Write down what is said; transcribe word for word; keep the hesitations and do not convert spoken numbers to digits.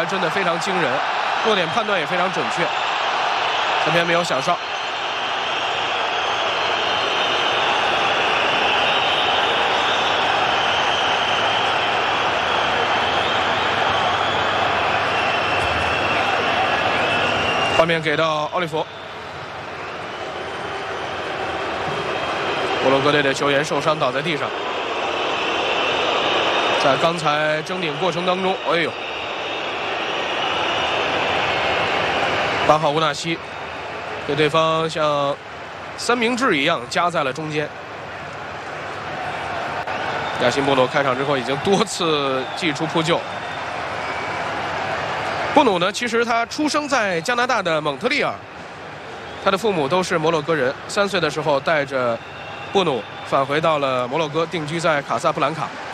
还真的非常惊人，落点判断也非常准确。这边没有响哨。画面给到奥利弗，摩洛哥队的球员受伤倒在地上，在刚才争顶过程当中，哎呦，八号乌纳西给对方像三明治一样夹在了中间。亚辛波罗开场之后已经多次祭出扑救。布努呢，其实他出生在加拿大的蒙特利尔，他的父母都是摩洛哥人。三岁的时候带着布努返回到了摩洛哥，定居在卡萨布兰卡。